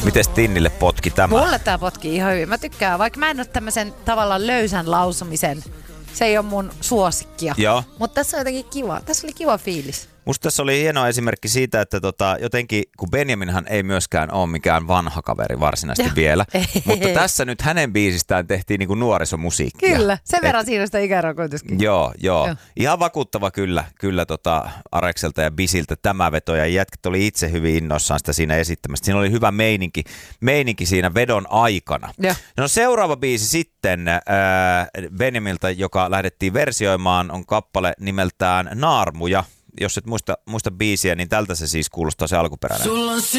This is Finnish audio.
Mites Tinnille potki tämä? Mulle tää potki ihan hyvin. Mä tykkään, vaikka mä en ole tämmösen tavallaan löysän lausumisen. Se ei ole mun suosikkia. Joo. Mutta tässä on jotenkin kiva. Tässä oli kiva fiilis. Musta tässä oli hieno esimerkki siitä, että jotenkin, kun Benjaminhan ei myöskään ole mikään vanha kaveri varsinaisesti vielä, mutta tässä nyt hänen biisistään tehtiin niinku nuorisomusiikkia. Kyllä, sen verran siinä sitä ikäeroa kuitenkin. Joo. Ihan vakuuttava kyllä Arekselta ja Bisiltä tämä veto, ja jätkät oli itse hyvin innoissaan sitä siinä esittämästä. Siinä oli hyvä meininki siinä vedon aikana. Ja. No seuraava biisi sitten Benjamilta, joka lähdettiin versioimaan, on kappale nimeltään Naarmuja. Jos et muista biisiä, niin tältä se siis kuulostaa se alkuperäinen.